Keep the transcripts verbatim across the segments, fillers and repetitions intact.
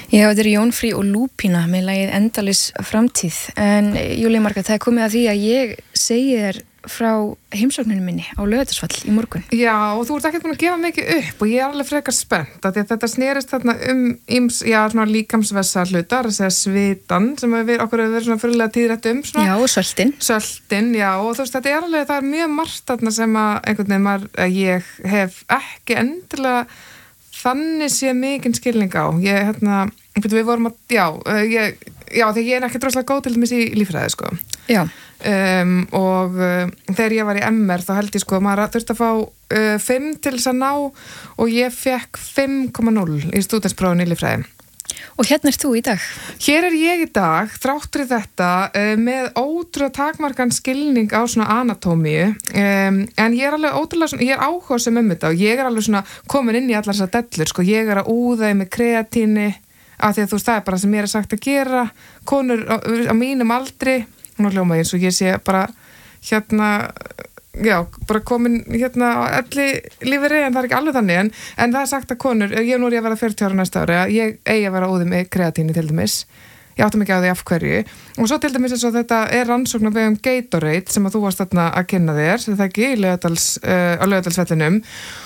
Já, þetta er Jónfrí og Lúpína með lagið Endalaus framtíð. En Júlía Margrét, það er komið að því að ég segi þér frá heimsókninu minni á Laugardalsvöll í morgun. Já, og þú ert ekki búin að gefa mikið upp og ég er alveg frekar spennt að þetta snerist þarna um íms, já, svona líkamsvessa hlutar, þess að svitan sem við okkur hefur verið svona fyrirlega tíðrætt um. Svona, já, og söltin. Söltin, já, og þú veist, þetta er alveg, það er mjög margt þarna sem að einhvern veginn maður, að ég hef ekki endilega þannig sé mikinn skilning á. Ég, hérna, við vorum að, já, ég, já, þegar ég er ekki droslega góð til dæmis í líffræði, sko. Já. Um, og uh, þegar ég var í M R þá held ég sko, maður þurfti að fá uh, fimm til þess að ná og ég fekk fimm komma núll í stúdentsprófinu í líffræði. Og hérna er þú í dag? Hér er ég í dag, þrátt fyrir þetta, uh, með ótrúlega takmarkan skilning á svona anatómíu, um, en ég er alveg ótrúlega svona, ég er áhugasöm um þetta og ég er alveg svona komin inn í allar þessar dellur, sko, ég er að úða með kreatíni, af því að þú veist, það er bara sem mér er sagt að gera, konur á, á mínum aldri, nú hljóma ég eins og ég sé bara hérna, já, bara komin hérna á elli lífeyri, en það er ekki alveg þannig, en, en það er sagt að konur, ég nú er ég að vera fjörutíu ára næsta ári, að ég eigi að vera úði með kreatíni til dæmis, ég átti mikið á því af hverju, og svo til dæmis eins og þetta er rannsókn á vegum Gatorade sem að þú varst þarna að kynna þér, þetta ekki í Laugardals, uh, á Laugardalsvellinum,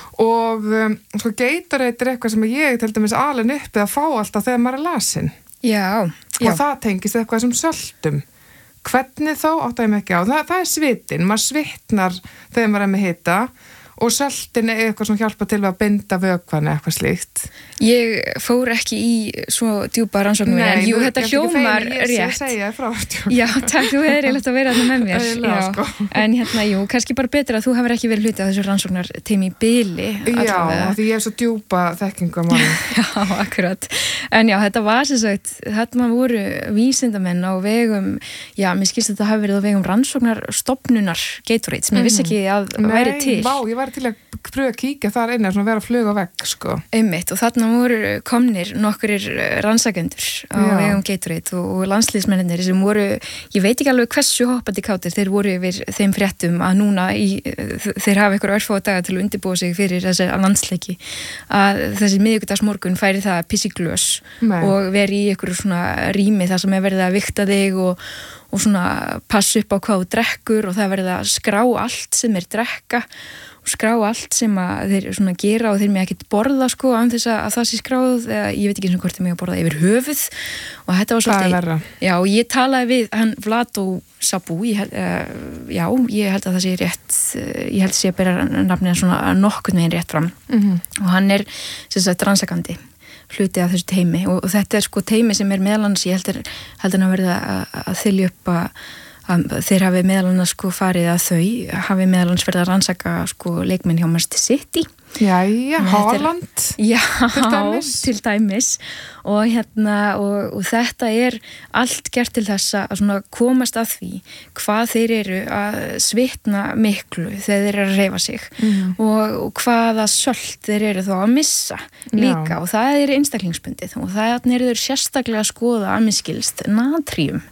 og um, sko Gatorade er eitthvað sem ég til dæmis alin uppið að fá alltaf þegar maður er lasin. Já, já. Og það tengist eitthvað sem söltum. Hvernig þá átti ég mig ekki á? Það, það er svitin, maður svitnar þegar maður er með hita og söltin er eitthvað sem hjálpa til að binda vökvann eitthvað slíkt. Ég fór ekki í svo djúpa rannsóknum, en jú, þetta hljómar rétt. Ég segja frá þetta. Já, takk, þú hefur eiginlega að vera þarna með mér. Ægilega, sko. En hérna, jú, kannski bara betra að þú hefur ekki verið hluti af þessu rannsóknar teimi í bili. Já, því ég hef svo djúpa þekkingu á málum. Já, akkurat. En já, þetta var sem sagt, þarna voru vísindamenn á vegum, já, mér skilst þetta hafi verið á vegum rannsóknarstofnunar Gatorade, sem ég vissi ekki að væri til. Nei, vá, ég var til að pröfa að kíkja þar inn að vera flug á vegg, sko. Einmitt, og þarna voru komnir nokkurir rannsakendur á já. Vegum Gatorade og, og landsliðsmennir sem voru, ég veit ekki alveg hversu hoppandi kátir þeir voru yfir þeim fréttum að núna í, þeir hafa ykkur örfáa daga til að undirbúa sig fyrir þessi landsleiki, að þessi miðvikudagsmorgun færi það að pissi glös og veri í ykkur svona rými þar sem er verið að vikta þig og og svona passa upp á hvað þú drekkur og það verið að skrá allt sem er drekka og skrá allt sem að þeir svona gera og þeir mig ekkert borða sko án þess að það sé skráð eða ég veit ekki eins og hvort þeir mig að borða yfir höfuð og þetta var svolítið, já og ég talaði við hann Vlado Sabú, ég held, uh, já ég held að það sé rétt, uh, ég held að sé að bera nafnið svona nokkurn veginn rétt fram mm-hmm. og hann er sem sagt rannsakandi hluti af þessu teimi og, og þetta er sko teimi sem er meðalans, ég heldur heldur að verða að, að þylja upp að, að þeir hafi meðalans sko farið að þau hafi meðalans verið að rannsaka sko leikmenn hjá Manchester City. Jæja, Haaland já, til dæmis. til dæmis og hérna og, og þetta er allt gert til þess að svona komast að því hvað þeir eru að svitna miklu þegar þeir eru að hreyfa sig mm. og, og hvaða sölt þeir eru þá að missa líka já. Og það er einstaklingsbundið og það er þeir sérstaklega að skoða að miskilst natrium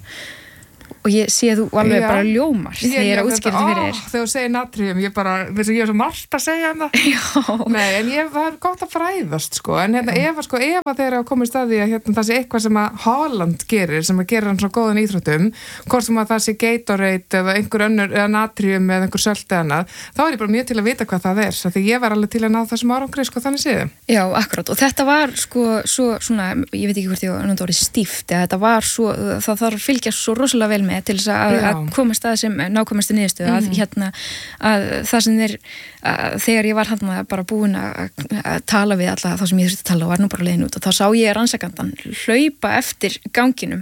og ég sé að þú alveg já. Bara ljómar þegar ég er að útskýra þetta fyrir þér. Þegar þú segir natrium, ég bara, veist þú, ég er svo margt að segja um það. Já. Nei, en ég var gott að fræðast, sko, en hérna ef að, sko, ef að þeir eru að koma í staði að hérna það sé eitthvað sem að Haaland gerir, sem að gera hann svona góðan íþróttum, hvort sem að það sé Gatorade eða einhver önnur, eða natrium eða einhver sölt eða annað, þá er ég bara mjög til að vita hvað það er, því ég var alveg til að ná þessum árangri, sko, þannig séð. Já, akkurat, og þetta var, sko, svo, svona, ég veit ekki hvort ég var stíft, eða þetta var svo, það þarf að fylgjast svo rosalega vel með til þess að, að komast að sem nákvæmastu niðurstöðu mm-hmm. að hérna að það sem þeir að, þegar ég var hann bara búin að, að tala við alla þá sem ég þurfti að tala og var nú bara leiðin út og þá sá ég rannsakandan hlaupa eftir ganginum